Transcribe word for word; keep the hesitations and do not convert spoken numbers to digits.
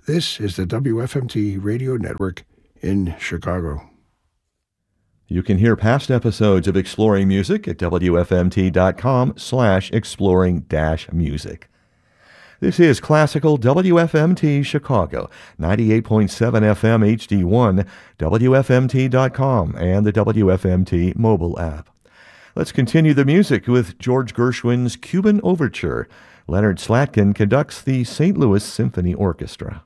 This is the W F M T Radio Network in Chicago. You can hear past episodes of Exploring Music at W F M T dot com slash exploring dash music. This is Classical W F M T Chicago, ninety-eight point seven F M H D one, W F M T dot com, and the W F M T mobile app. Let's continue the music with George Gershwin's Cuban Overture. Leonard Slatkin conducts the Saint Louis Symphony Orchestra.